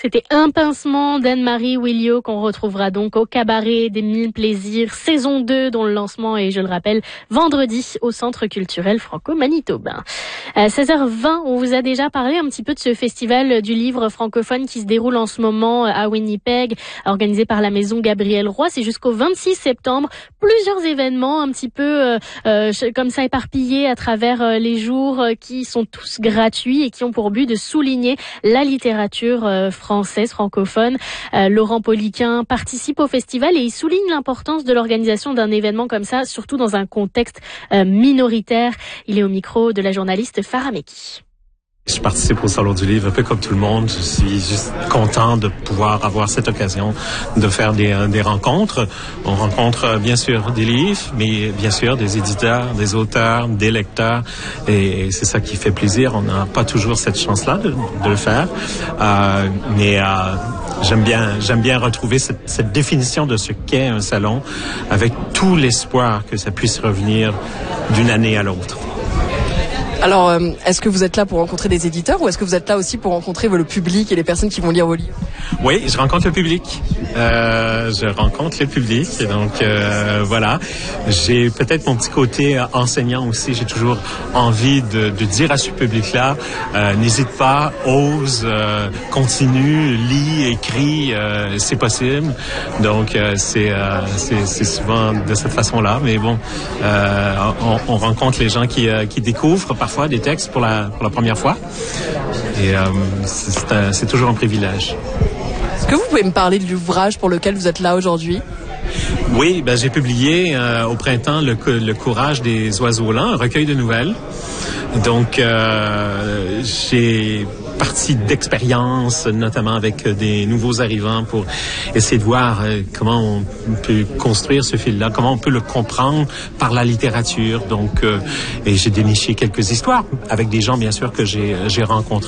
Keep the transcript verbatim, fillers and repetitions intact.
C'était Un pincement d'Anne-Marie Williot qu'on retrouvera donc au Cabaret des Mille Plaisirs, saison deux, dont le lancement est, je le rappelle, vendredi au Centre culturel franco-manitobain. À seize heures vingt, on vous a déjà parlé un petit peu de ce festival du livre francophone qui se déroule en ce moment à Winnipeg, organisé par la Maison Gabriel Roy. C'est jusqu'au vingt-six septembre. Plusieurs événements un petit peu euh, comme ça éparpillés à travers euh, les jours euh, qui sont tous gratuits et qui ont pour but de souligner la littérature euh, française, francophone. Euh, Laurent Poliquin participe au festival et il souligne l'importance de l'organisation d'un événement comme ça, surtout dans un contexte euh, minoritaire. Il est au micro de la journaliste Farah Meki. Je participe au Salon du Livre un peu comme tout le monde. Je suis juste content de pouvoir avoir cette occasion de faire des, des rencontres. On rencontre bien sûr des livres, mais bien sûr des éditeurs, des auteurs, des lecteurs. Et c'est ça qui fait plaisir. On n'a pas toujours cette chance-là de, de le faire. Euh, mais euh, j'aime bien, j'aime bien retrouver cette, cette définition de ce qu'est un salon avec tout l'espoir que ça puisse revenir d'une année à l'autre. Alors, euh, est-ce que vous êtes là pour rencontrer des éditeurs ou est-ce que vous êtes là aussi pour rencontrer le public et les personnes qui vont lire vos livres? Oui, je rencontre le public. Euh, je rencontre le public. Et donc, euh, voilà. J'ai peut-être mon petit côté euh, enseignant aussi. J'ai toujours envie de, de dire à ce public-là, euh, n'hésite pas, ose, euh, continue, lis, écris, euh, c'est possible. Donc, euh, c'est, euh, c'est, c'est souvent de cette façon-là. Mais bon, euh, on, on rencontre les gens qui, euh, qui découvrent parfois des textes pour la, pour la première fois. Et euh, c'est, un, c'est toujours un privilège. Est-ce que vous pouvez me parler de l'ouvrage pour lequel vous êtes là aujourd'hui? Oui, ben, j'ai publié euh, au printemps le, le Courage des oiseaux lents, un recueil de nouvelles. Donc, euh, j'ai partie d'expériences, notamment avec des nouveaux arrivants, pour essayer de voir euh, comment on peut construire ce fil-là, comment on peut le comprendre par la littérature. Donc, euh, et j'ai déniché quelques histoires avec des gens, bien sûr, que j'ai, j'ai rencontrés.